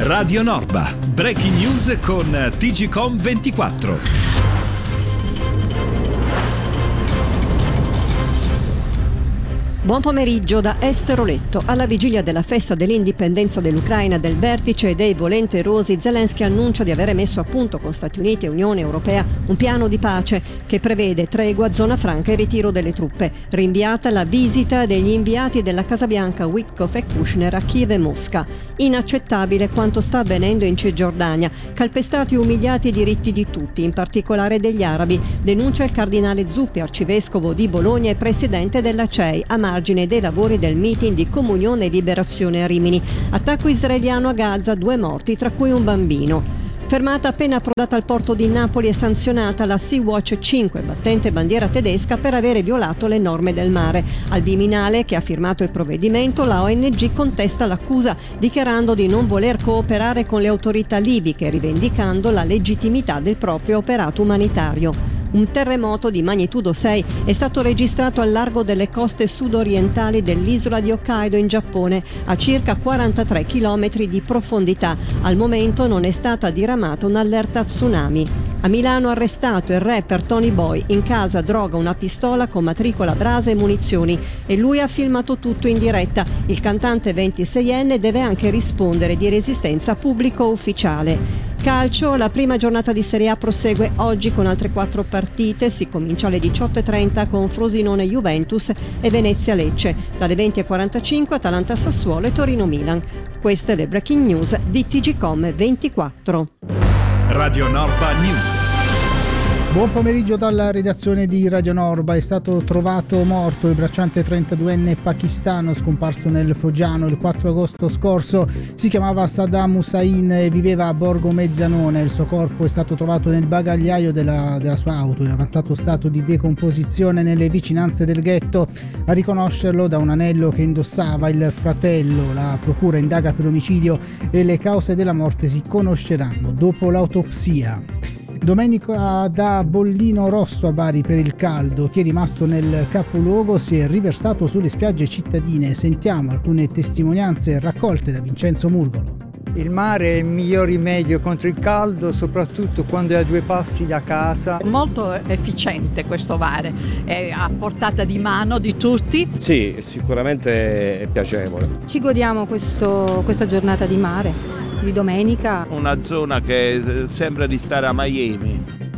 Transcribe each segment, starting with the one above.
Radio Norba, breaking news con TGcom 24. Buon pomeriggio da Estero Letto. Alla vigilia della festa dell'indipendenza dell'Ucraina del vertice dei volenterosi, Zelensky annuncia di avere messo a punto con Stati Uniti e Unione Europea un piano di pace che prevede tregua, zona franca e ritiro delle truppe. Rinviata la visita degli inviati della Casa Bianca Witkoff e Kushner a Kiev e Mosca. Inaccettabile quanto sta avvenendo in Cisgiordania. Calpestati e umiliati i diritti di tutti, in particolare degli arabi, denuncia il cardinale Zuppi, arcivescovo di Bologna e presidente della CEI, a margine dei lavori del meeting di Comunione e Liberazione a Rimini. Attacco israeliano a Gaza, 2 morti, tra cui un bambino. Fermata appena approdata al porto di Napoli e sanzionata la Sea-Watch 5, battente bandiera tedesca, per avere violato le norme del mare. Al Viminale, che ha firmato il provvedimento, la ONG contesta l'accusa, dichiarando di non voler cooperare con le autorità libiche, rivendicando la legittimità del proprio operato umanitario. Un terremoto di magnitudo 6 è stato registrato al largo delle coste sudorientali dell'isola di Hokkaido in Giappone, a circa 43 km di profondità. Al momento non è stata diramata un'allerta tsunami. A Milano arrestato il rapper Tony Boy, in casa droga una pistola con matricola brasa e munizioni, e lui ha filmato tutto in diretta. Il cantante 26enne deve anche rispondere di resistenza pubblico ufficiale. Calcio, la prima giornata di Serie A prosegue oggi con altre 4 partite. Si comincia alle 18:30 con Frosinone Juventus e Venezia Lecce. Dalle 20:45 Atalanta Sassuolo e Torino Milan. Queste le breaking news di TGcom 24. Radio Norba News. Buon pomeriggio dalla redazione di Radio Norba. È stato trovato morto il bracciante 32enne pakistano scomparso nel Foggiano il 4 agosto scorso. Si chiamava Saddam Hussein e viveva a Borgo Mezzanone. Il suo corpo è stato trovato nel bagagliaio della sua auto in avanzato stato di decomposizione nelle vicinanze del ghetto. A riconoscerlo da un anello che indossava il fratello. La procura indaga per omicidio e le cause della morte si conosceranno dopo l'autopsia. Domenica da bollino rosso a Bari per il caldo. Chi è rimasto nel capoluogo si è riversato sulle spiagge cittadine. Sentiamo alcune testimonianze raccolte da Vincenzo Murgolo. Il mare è il miglior rimedio contro il caldo, soprattutto quando è a 2 passi da casa. Molto efficiente questo mare, è a portata di mano di tutti. Sì, sicuramente è piacevole. Ci godiamo questa giornata di mare. Di domenica. Una zona che sembra di stare a Miami.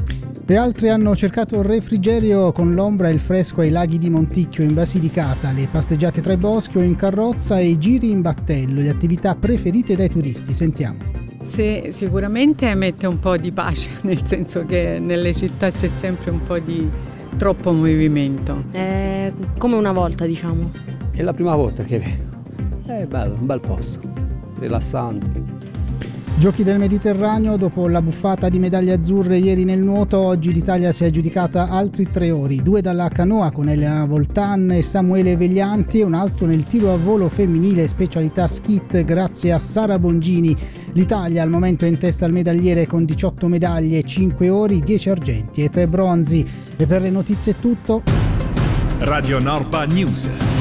E altri hanno cercato il refrigerio con l'ombra e il fresco ai laghi di Monticchio in Basilicata, le passeggiate tra i boschi o in carrozza e i giri in battello, le attività preferite dai turisti. Sentiamo. Sì, sicuramente mette un po' di pace, nel senso che nelle città c'è sempre un po' di troppo movimento. È come una volta, diciamo. È la prima volta che vedo. È bello, un bel posto, rilassante. Giochi del Mediterraneo, dopo la buffata di medaglie azzurre ieri nel nuoto, oggi l'Italia si è aggiudicata altri 3 ori, 2 dalla canoa con Elena Voltan e Samuele Veglianti e un altro nel tiro a volo femminile specialità skit grazie a Sara Bongini. L'Italia al momento è in testa al medagliere con 18 medaglie, 5 ori, 10 argenti e 3 bronzi. E per le notizie è tutto. Radio Norba News.